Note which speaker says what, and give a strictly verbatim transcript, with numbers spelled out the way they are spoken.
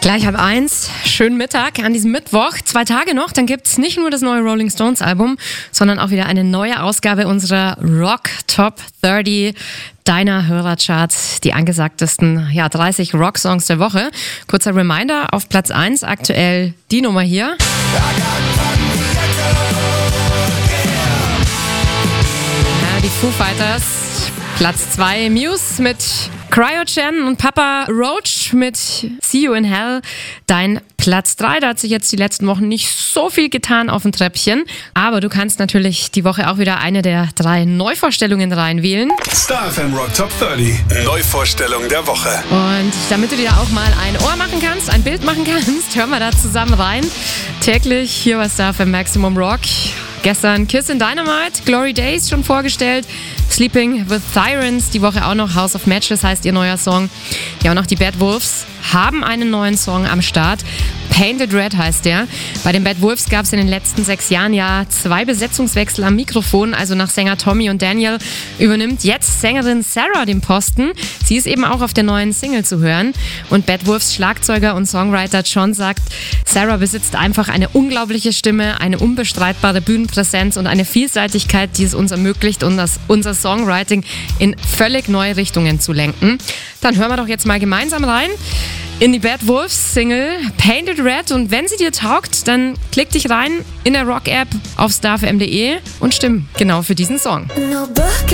Speaker 1: Gleich halb eins, schönen Mittag an diesem Mittwoch. Zwei Tage noch, dann gibt's nicht nur das neue Rolling Stones Album, sondern auch wieder eine neue Ausgabe unserer Rock Top dreißig deiner Hörercharts. Die angesagtesten ja, dreißig Rock-Songs der Woche. Kurzer Reminder, auf Platz eins aktuell die Nummer hier. Ja, die Foo Fighters. Platz zwei Muse mit Cryogen und Papa Roach mit See You in Hell. Dein Platz drei, da hat sich jetzt die letzten Wochen nicht so viel getan auf dem Treppchen. Aber du kannst natürlich die Woche auch wieder eine der drei Neuvorstellungen reinwählen.
Speaker 2: Star F M Rock Top dreißig, Neuvorstellung der Woche.
Speaker 1: Und damit du dir auch mal ein Ohr machen kannst, ein Bild machen kannst, hören wir da zusammen rein. Täglich hier bei Star F M Maximum Rock. Gestern Kiss in Dynamite, Glory Days schon vorgestellt, Sleeping with Sirens, die Woche auch noch House of Matches heißt ihr neuer Song. Ja, und auch die Bad Wolves haben einen neuen Song am Start. Painted Red heißt der. Bei den Bad Wolves gab es in den letzten sechs Jahren ja zwei Besetzungswechsel am Mikrofon. Also nach Sänger Tommy und Daniel übernimmt jetzt Sängerin Sarah den Posten. Sie ist eben auch auf der neuen Single zu hören. Und Bad Wolves Schlagzeuger und Songwriter John sagt, Sarah besitzt einfach eine unglaubliche Stimme, eine unbestreitbare Bühnenpräsenz und eine Vielseitigkeit, die es uns ermöglicht, unser Songwriting in völlig neue Richtungen zu lenken. Dann hören wir doch jetzt mal gemeinsam rein in die Bad Wolves Single Painted Red, und wenn sie dir taugt, dann klick dich rein in der Rock-App auf starfm punkt de und stimm genau für diesen Song.